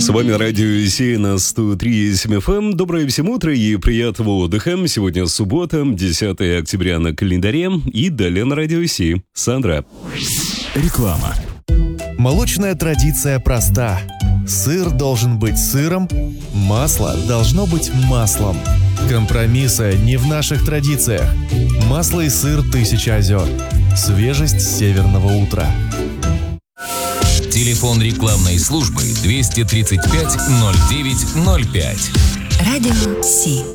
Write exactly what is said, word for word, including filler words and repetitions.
С вами Радио Си на сто три и семь эф эм. Доброе всем утро и приятного отдыха. Сегодня суббота, десятое октября на календаре. И далее на Радио Си. Сандра. Реклама. Молочная традиция проста. Сыр должен быть сыром, масло должно быть маслом. Компромиссы не в наших традициях. Масло и сыр «Тысяча озер». Свежесть северного утра. Телефон рекламной службы двести тридцать пять ноль девять ноль пять. Радио Си.